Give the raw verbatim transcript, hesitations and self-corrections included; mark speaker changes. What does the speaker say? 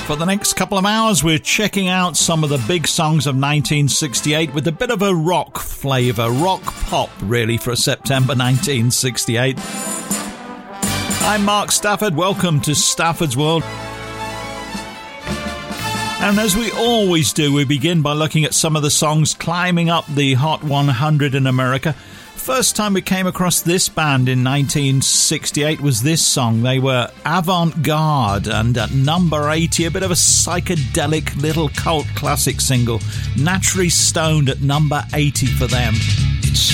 Speaker 1: For the next couple of hours, we're checking out some of the big songs of nineteen sixty-eight with a bit of a rock flavour, rock pop really, for September nineteen sixty-eight. I'm Mark Stafford, welcome to Stafford's World. And as we always do, we begin by looking at some of the songs climbing up the Hot one hundred in America. First time we came across this band in nineteen sixty-eight was this song. They were Avant-Garde, and at number eighty, a bit of a psychedelic little cult classic single, Naturally Stoned, at number eighty for them.